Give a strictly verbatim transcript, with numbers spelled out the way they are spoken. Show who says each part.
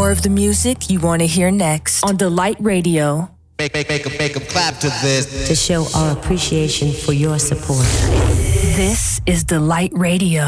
Speaker 1: more of the music you want to hear next on Delight Radio.
Speaker 2: Make, make, make, make, make 'em clap to this.
Speaker 3: To show our appreciation for your support.
Speaker 1: This is Delight Radio.